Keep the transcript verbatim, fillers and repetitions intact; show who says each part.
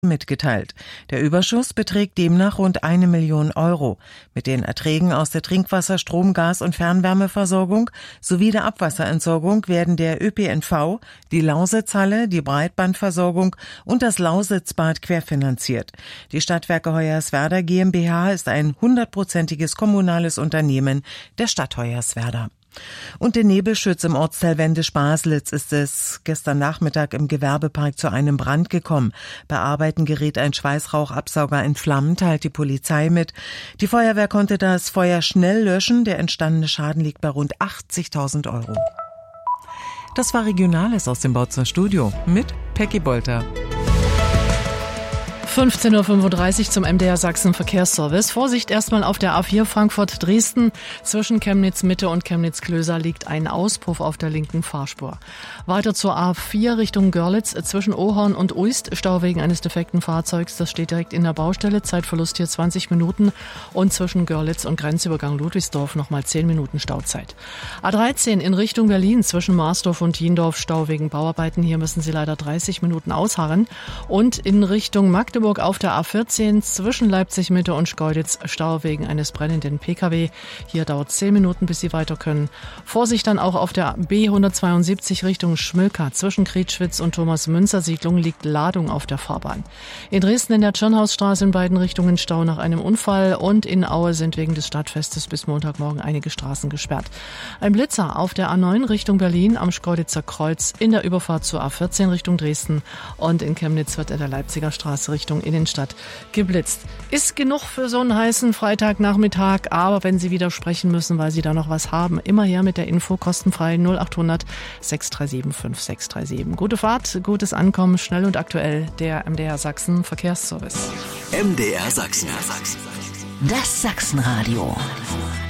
Speaker 1: mitgeteilt. Der Überschuss beträgt demnach rund eine Million Euro. Mit den Erträgen aus der Trinkwasser-, Strom-, Gas- und Fernwärmeversorgung sowie der Abwasserentsorgung werden der Ö P N V, die Lausitzhalle, die Breitbandversorgung und das Lausitzbad querfinanziert. Die Stadtwerke Hoyerswerda GmbH ist ein hundertprozentiges kommunales Unternehmen der Stadt Hoyerswerda. Und der Nebelschütz im Ortsteil Wendisch-Baslitz ist es gestern Nachmittag im Gewerbepark zu einem Brand gekommen. Bei Arbeiten geriet ein Schweißrauchabsauger in Flammen, teilt die Polizei mit. Die Feuerwehr konnte das Feuer schnell löschen. Der entstandene Schaden liegt bei rund achtzigtausend Euro. Das war Regionales aus dem Bautzer Studio mit Peggy Bolter.
Speaker 2: fünfzehn Uhr fünfunddreißig zum M D R Sachsen Verkehrsservice. Vorsicht erstmal auf der A vier Frankfurt-Dresden. Zwischen Chemnitz-Mitte und Chemnitz-Klöser liegt ein Auspuff auf der linken Fahrspur. Weiter zur A vier Richtung Görlitz. Zwischen Ohorn und Uist Stau wegen eines defekten Fahrzeugs. Das steht direkt in der Baustelle. Zeitverlust hier zwanzig Minuten. Und zwischen Görlitz und Grenzübergang Ludwigsdorf nochmal zehn Minuten Stauzeit. A dreizehn in Richtung Berlin. Zwischen Marsdorf und Jiendorf Stau wegen Bauarbeiten. Hier müssen Sie leider dreißig Minuten ausharren. Und in Richtung Magdeburg auf der A vierzehn zwischen Leipzig-Mitte und Schkeuditz Stau wegen eines brennenden P K W. Hier dauert zehn Minuten, bis Sie weiter können. Vorsicht dann auch auf der B hundertzweiundsiebzig Richtung Schmöllka. Zwischen Krietschwitz und Thomas-Münzer-Siedlung liegt Ladung auf der Fahrbahn. In Dresden in der Tschirnhausstraße in beiden Richtungen Stau nach einem Unfall und in Aue sind wegen des Stadtfestes bis Montagmorgen einige Straßen gesperrt. Ein Blitzer auf der A neun Richtung Berlin am Schkeuditzer Kreuz in der Überfahrt zur A vierzehn Richtung Dresden und in Chemnitz wird in der Leipziger Straße Richtung Innenstadt geblitzt. Ist genug für so einen heißen Freitagnachmittag, aber wenn Sie widersprechen müssen, weil Sie da noch was haben, immer her mit der Info, kostenfrei null acht hundert sechs drei sieben fünf sechs drei sieben. Gute Fahrt, gutes Ankommen, schnell und aktuell, der M D R Sachsen Verkehrsservice.
Speaker 3: M D R Sachsen. Das Sachsenradio.